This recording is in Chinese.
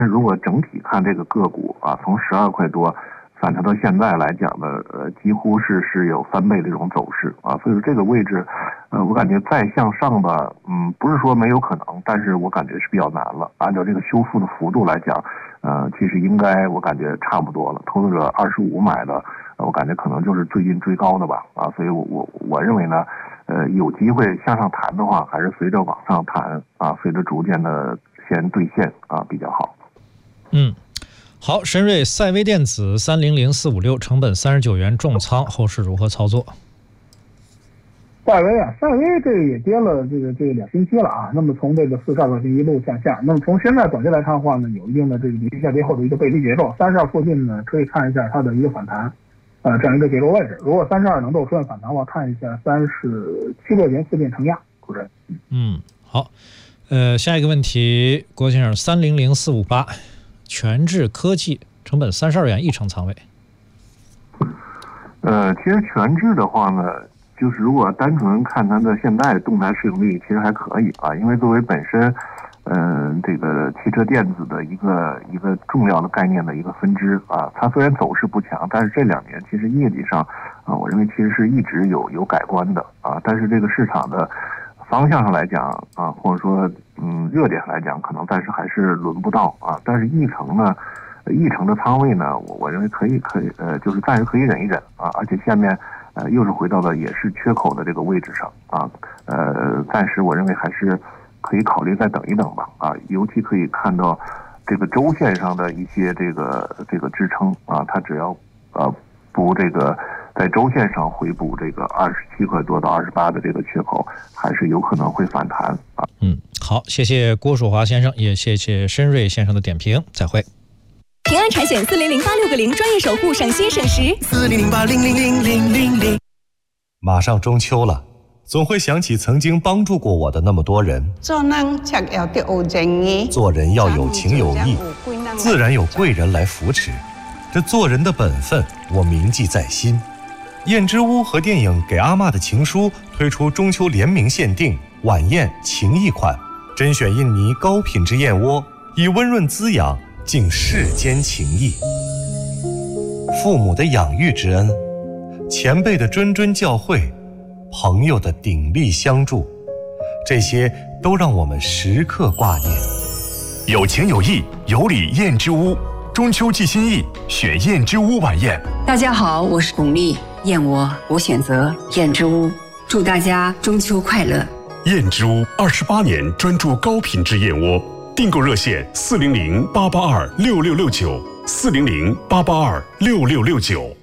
如果整体看这个个股啊，从12块多反弹到现在来讲呢，几乎是有3倍的这种走势啊，所以说这个位置，我感觉再向上吧，不是说没有可能，但是我感觉是比较难了。按照这个修复的幅度来讲，其实应该我感觉差不多了。投资者25买的，我感觉可能就是最近追高的吧，啊，所以我认为呢，有机会向上弹的话，还是随着往上弹啊，随着逐渐的先兑现啊比较好。 好，深瑞赛威电子300456成本39元重仓，后市如何操作？ 赛威这个也跌了这个2星期了啊。那么从这个42块钱一路向下，那么从现在短期来看的话呢，有一定的这个连续下跌后的一个背离结构。32附近呢，可以看一下它的一个反弹，这样一个结构位置。如果32能够出现反弹的话，看一下37块钱附近承压。主持人。 好，下一个问题，郭先生300458。全智科技成本32元1成仓位。 其实全智的话呢，就是如果单纯看它的现在动态市盈率，其实还可以啊，因为作为本身，这个汽车电子的一个重要的概念的一个分支啊，它虽然走势不强，但是这2年其实业绩上啊，我认为其实是一直有改观的啊，但是这个市场的方向上来讲啊，或者说热点上来讲，可能暂时还是轮不到啊。但是一成的仓位呢，我认为可以就是暂时可以忍一忍啊。而且下面又是回到了也是缺口的这个位置上啊。暂时我认为还是可以考虑再等一等吧啊。尤其可以看到这个周线上的一些这个支撑啊，它只要补这个。在周线上回补这个27块多到28的这个缺口，还是有可能会反弹啊。 好，谢谢郭曙华先生，也谢谢申瑞先生的点评，再会。 平安产险4008660专业守护，省心省时。400800000。 马上中秋了，总会想起曾经帮助过我的那么多人。 做人要有情有义，自然有贵人来扶持。这做人的本分，我铭记在心。燕之屋和电影《给阿嬷的情书》推出中秋联名限定晚宴情谊款，甄选印尼高品质燕窝，以温润滋养敬世间情谊。父母的养育之恩，前辈的谆谆教诲，朋友的鼎力相助，这些都让我们时刻挂念。 有情有义，有礼燕之屋，中秋寄心意，选燕之屋晚宴。 大家好，我是巩俐，燕窝我选择燕之屋，祝大家中秋快乐。 燕之屋28年专注高品质燕窝，订购热线400-882-6669，400-882-6669。